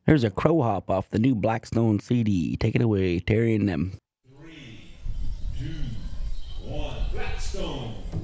There's a crow hop off the new Blackstone CD. Take it away, Terry and them. 3, 2, 1, Blackstone.